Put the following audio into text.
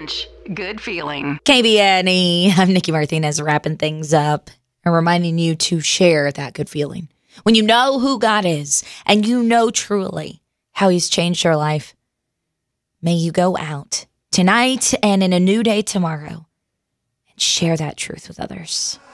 Mortgage. Good feeling. KBNE. I'm Nikki Martinez, wrapping things up and reminding you to share that good feeling. When you know who God is and you know truly how he's changed your life, may you go out tonight and in a new day tomorrow and share that truth with others.